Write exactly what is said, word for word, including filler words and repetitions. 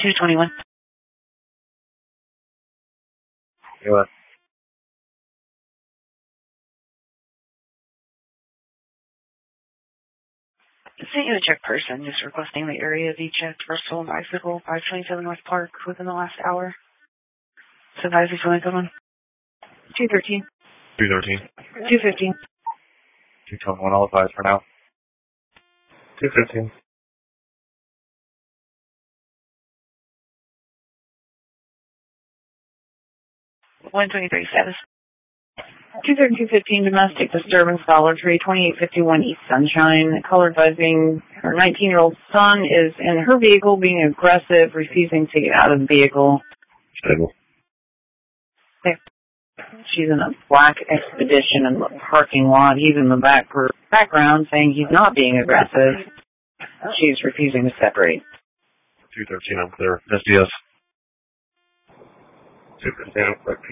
two twenty-one. What? Sent you a check person just requesting the area be checked for stolen bicycle, five twenty-seven North Park, within the last hour. So guys, is going to come on? two thirteen. two thirteen. two fifteen. two twenty-one, all advised for now. two fifteen. one twenty-three status. two thirty-two fifteen domestic disturbance, Dollar Tree, twenty-eight fifty-one East Sunshine. Caller advising her nineteen-year-old son is in her vehicle being aggressive, refusing to get out of the vehicle. Stable. Okay. She's in a black Expedition in the parking lot. He's in the back background saying he's not being aggressive. She's refusing to separate. two thirteen, I'm clear. S D S. two fifteen, I'm clear.